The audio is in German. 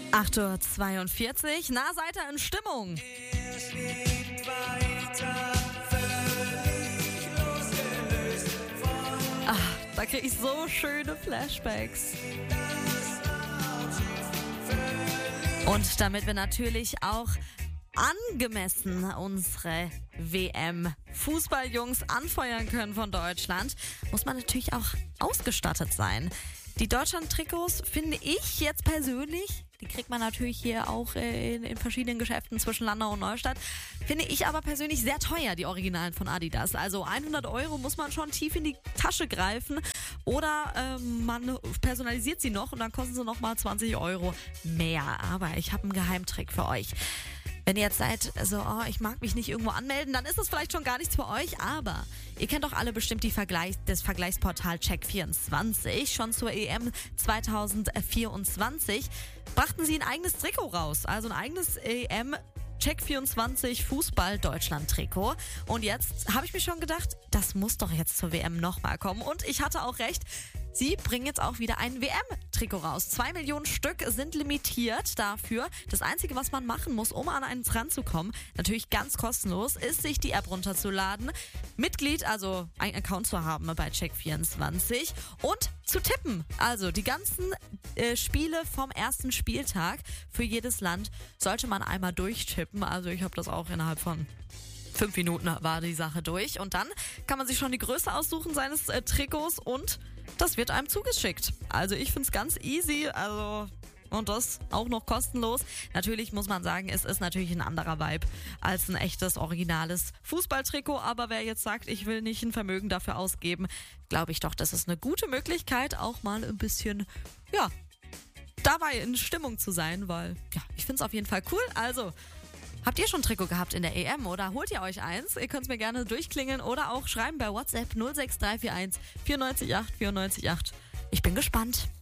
8:42 Uhr. Na, seid ihr in Stimmung? Es geht weiter, völlig losgelöst von Ach, da kriege ich so schöne Flashbacks. Und damit wir natürlich auch angemessen unsere WM-Fußballjungs anfeuern können von Deutschland, muss man natürlich auch ausgestattet sein. Die Deutschland-Trikots finde ich jetzt persönlich, die kriegt man natürlich hier auch in verschiedenen Geschäften zwischen Landau und Neustadt, finde ich aber persönlich sehr teuer, die Originalen von Adidas. Also 100 € muss man schon tief in die Tasche greifen oder man personalisiert sie noch und dann kosten sie nochmal 20 € mehr. Aber ich habe einen Geheimtrick für euch. Wenn ihr jetzt seid, ich mag mich nicht irgendwo anmelden, dann ist das vielleicht schon gar nichts für euch, aber ihr kennt doch alle bestimmt das Vergleichsportal Check24. Schon zur EM 2024 brachten sie ein eigenes Trikot raus, also ein eigenes EM Check24 Fußball-Deutschland-Trikot. Und jetzt habe ich mir schon gedacht, das muss doch jetzt zur WM nochmal kommen. Und ich hatte auch recht, sie bringen jetzt auch wieder ein WM-Trikot raus. 2 Millionen Stück sind limitiert dafür. Das Einzige, was man machen muss, um an eins ranzukommen, natürlich ganz kostenlos, ist, sich die App runterzuladen, Mitglied, also einen Account zu haben bei Check24 und zu tippen. Also die ganzen Spiele vom ersten Spieltag für jedes Land sollte man einmal durchtippen. Also ich habe das auch innerhalb von 5 Minuten war die Sache durch. Und dann kann man sich schon die Größe aussuchen seines Trikots und das wird einem zugeschickt. Also ich finde es ganz easy, und das auch noch kostenlos. Natürlich muss man sagen, es ist natürlich ein anderer Vibe als ein echtes, originales Fußballtrikot. Aber wer jetzt sagt, ich will nicht ein Vermögen dafür ausgeben, glaube ich doch, das ist eine gute Möglichkeit, auch mal ein bisschen, dabei in Stimmung zu sein, weil, ich finde es auf jeden Fall cool. Also, habt ihr schon ein Trikot gehabt in der EM oder holt ihr euch eins? Ihr könnt es mir gerne durchklingeln oder auch schreiben bei WhatsApp 06341 94 8 94 8. Ich bin gespannt.